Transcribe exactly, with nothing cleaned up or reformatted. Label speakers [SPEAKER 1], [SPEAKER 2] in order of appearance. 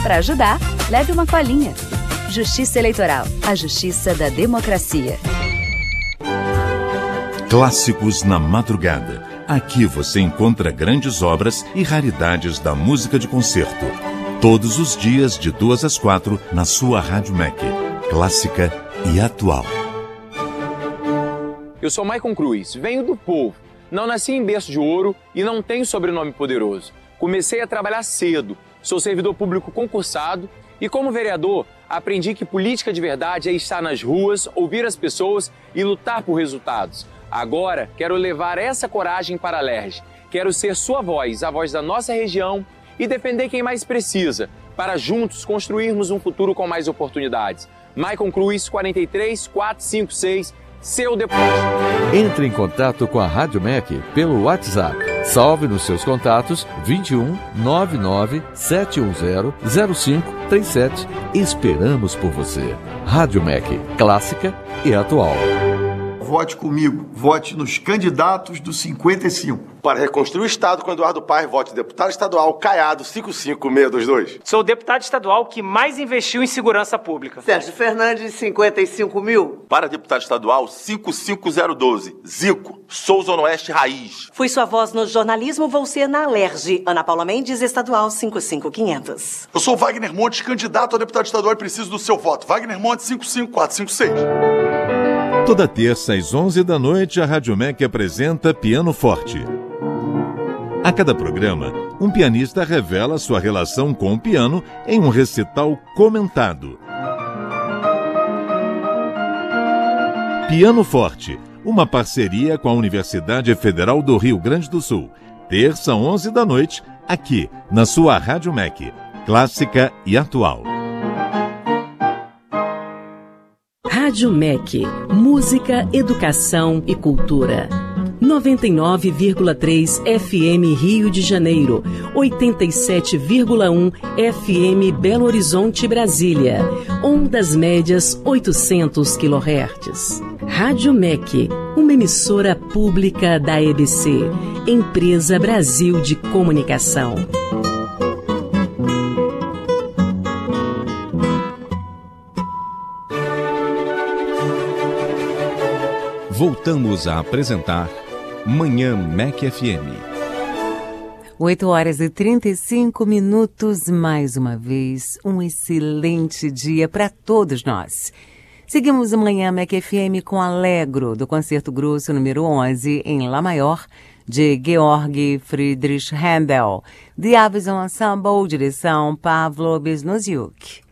[SPEAKER 1] Para ajudar, leve uma colinha. Justiça Eleitoral, a justiça da democracia.
[SPEAKER 2] Clássicos na madrugada. Aqui você encontra grandes obras e raridades da música de concerto. Todos os dias, de duas às quatro, na sua Rádio Mac. Clássica e atual.
[SPEAKER 3] Eu sou Maicon Cruz, venho do povo. Não nasci em berço de ouro e não tenho sobrenome poderoso. Comecei a trabalhar cedo. Sou servidor público concursado e, como vereador, aprendi que política de verdade é estar nas ruas, ouvir as pessoas e lutar por resultados. Agora, quero levar essa coragem para a Alerj. Quero ser sua voz, a voz da nossa região e defender quem mais precisa, para juntos construirmos um futuro com mais oportunidades. Maicon Cruz, quatro três quatro cinco seis, seu depósito.
[SPEAKER 4] Entre em contato com a Rádio Mac pelo WhatsApp. Salve nos seus contatos vinte e um, nove nove sete um zero, zero cinco três sete. Esperamos por você. Rádio Mac, clássica e atual.
[SPEAKER 5] Vote comigo, vote nos candidatos do cinquenta e cinco.
[SPEAKER 6] Para reconstruir o Estado com Eduardo Paes, vote deputado estadual Caiado cinco cinco seis dois dois.
[SPEAKER 7] Sou o deputado estadual que mais investiu em segurança pública.
[SPEAKER 8] Sérgio Fernandes, cinquenta e cinco mil.
[SPEAKER 6] Para deputado estadual cinco cinco zero um dois. Zico, sou Zona Oeste Raiz.
[SPEAKER 9] Fui sua voz no jornalismo, vou ser na Alerj. Ana Paula Mendes, estadual cinco cinco quinhentos.
[SPEAKER 10] Eu sou Wagner Montes, candidato a deputado estadual e preciso do seu voto. Wagner Montes, cinco cinco quatro cinco seis.
[SPEAKER 2] Toda terça às onze da noite, a Rádio Mac apresenta Piano Forte. A cada programa, um pianista revela sua relação com o piano em um recital comentado. Piano Forte, uma parceria com a Universidade Federal do Rio Grande do Sul. Terça, onze da noite, aqui, na sua Rádio Mac. Clássica e atual.
[SPEAKER 11] Rádio Mac, música, educação e cultura. noventa e nove vírgula três F M Rio de Janeiro, oitenta e sete vírgula um F M Belo Horizonte, Brasília. Ondas médias oitocentos quilohertz. Rádio Mac, uma emissora pública da E B C, Empresa Brasil de Comunicação.
[SPEAKER 12] Voltamos a apresentar Manhã Mac F M.
[SPEAKER 13] oito horas e trinta e cinco minutos, mais uma vez, um excelente dia para todos nós. Seguimos amanhã Mac F M com Allegro, do Concerto Grosso número onze, em Lá Maior, de Georg Friedrich Händel. The Avison Ensemble, direção Pavlo Besnoziuk.